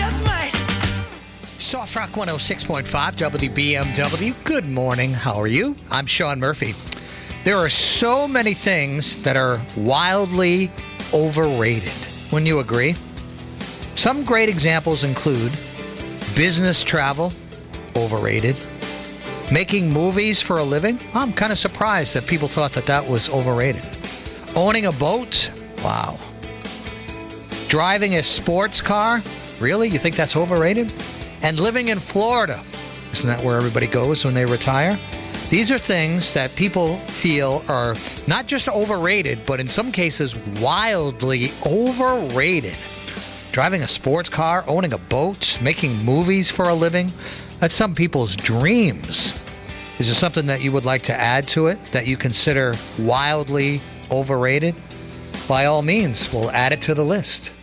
Soft Rock 106.5 WBMW. Good morning. How are you? I'm Sean Murphy. There are so many things that are wildly overrated. Wouldn't you agree? Some great examples include business travel, overrated. Making movies for a living, I'm kind of surprised that people thought that that was overrated. Owning a boat, wow. Driving a sports car, really? You think that's overrated? And living in Florida, isn't that where everybody goes when they retire? These are things that people feel are not just overrated, but in some cases wildly overrated. Driving a sports car, owning a boat, making movies for a living, that's some people's dreams. Is there something that you would like to add to it that you consider wildly overrated? By all means, we'll add it to the list.